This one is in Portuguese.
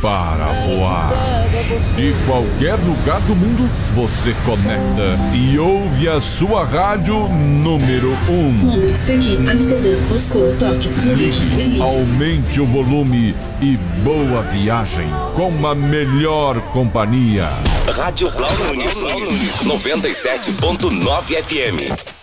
para voar. De qualquer lugar do mundo, você conecta e ouve a sua rádio número 1. Londres, Pequim, Amsterdã, Moscou, Tóquio, Zurique, Berlim. Aumente o volume e boa viagem com a melhor companhia. Rádio Blau Nunes, 97.9 FM.